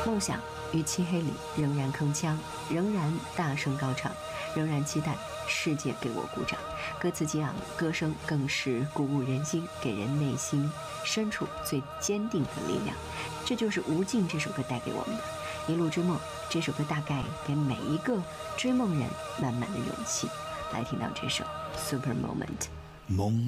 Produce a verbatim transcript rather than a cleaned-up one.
梦想于漆黑里仍然铿锵，仍然大声高唱，仍然期待世界给我鼓掌。歌词激昂，歌声更是鼓舞人心，给人内心深处最坚定的力量。这就是《无尽》这首歌带给我们的一路追梦。这首歌大概给每一个追梦人满满的勇气。来听到这首 Super Moment。 梦